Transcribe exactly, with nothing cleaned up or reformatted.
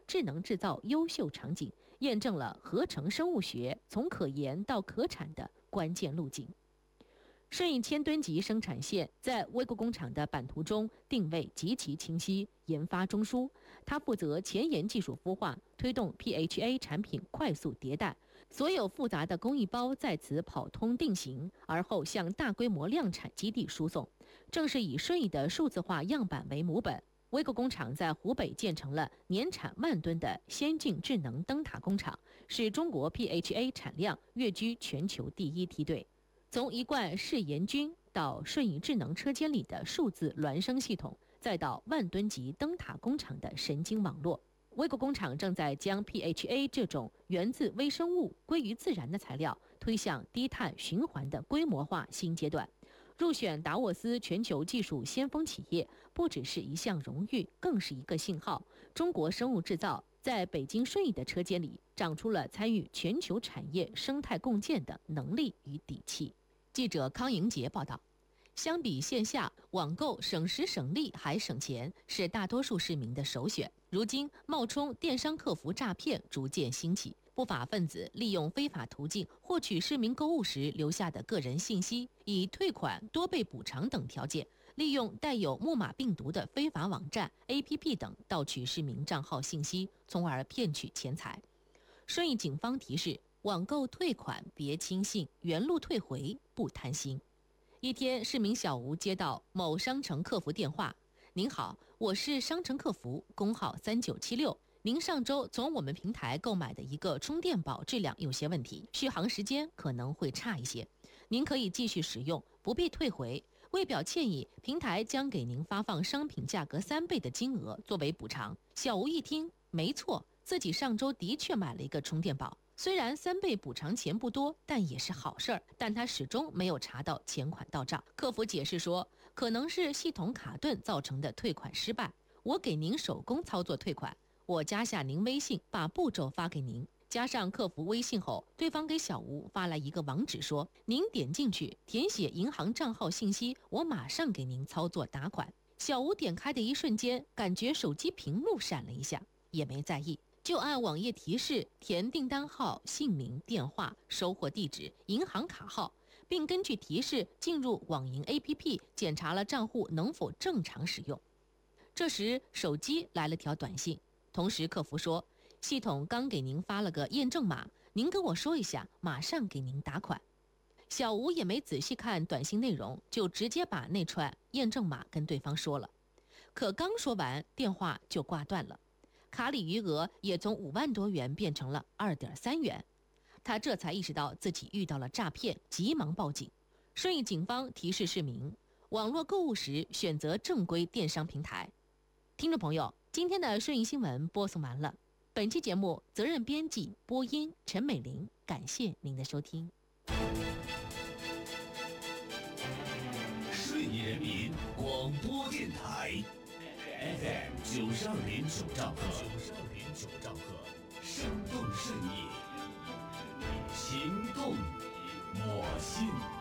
智能制造优秀场景，验证了合成生物学从可研到可产的关键路径。顺义千吨级生产线在微固工厂的版图中定位极其清晰，研发中枢。它负责前沿技术孵化，推动 P H A 产品快速迭代，所有复杂的工艺包在此跑通定型，而后向大规模量产基地输送。正是以顺义的数字化样板为母本，微固工厂在湖北建成了年产万吨的先进智能灯塔工厂，是中国 P H A 产量跃居全球第一梯队。从一贯视研均到顺义智能车间里的数字孪生系统，再到万吨级灯塔工厂的神经网络，微固工厂正在将 P H A 这种源自微生物、归于自然的材料推向低碳循环的规模化新阶段。入选达沃斯全球技术先锋企业，不只是一项荣誉，更是一个信号。中国生物制造在北京顺义的车间里长出了参与全球产业生态共建的能力与底气。记者康莹杰报道，相比线下，网购省时省力还省钱，是大多数市民的首选。如今，冒充电商客服诈骗逐渐兴起，不法分子利用非法途径获取市民购物时留下的个人信息，以退款、多倍补偿等条件，利用带有木马病毒的非法网站、A P P 等盗取市民账号信息，从而骗取钱财。顺义警方提示：网购退款别轻信，原路退回不贪心。一天，市民小吴接到某商城客服电话：“您好，我是商城客服，工号三九七六。您上周从我们平台购买的一个充电宝质量有些问题，续航时间可能会差一些。您可以继续使用，不必退回。为表歉意，平台将给您发放商品价格三倍的金额作为补偿。”小吴一听，没错，自己上周的确买了一个充电宝。虽然三倍补偿钱不多，但也是好事儿。但他始终没有查到钱款到账。客服解释说，可能是系统卡顿造成的退款失败。我给您手工操作退款，我加下您微信，把步骤发给您。加上客服微信后，对方给小吴发来一个网址说，您点进去填写银行账号信息，我马上给您操作打款。小吴点开的一瞬间，感觉手机屏幕闪了一下，也没在意。就按网页提示填订单号、姓名、电话、收货地址、银行卡号，并根据提示进入网银 A P P 检查了账户能否正常使用。这时手机来了条短信，同时客服说，系统刚给您发了个验证码，您跟我说一下，马上给您打款。小吴也没仔细看短信内容，就直接把那串验证码跟对方说了。可刚说完，电话就挂断了。卡里余额也从五万多元变成了二点三元，他这才意识到自己遇到了诈骗，急忙报警。顺义警方提示市民，网络购物时选择正规电商平台。听众朋友，今天的顺义新闻播送完了。本期节目责任编辑播音陈美玲，感谢您的收听。 顺义人民广播电台。F M 九十二点九兆赫，九十二点九兆赫，生动顺义，情动我心。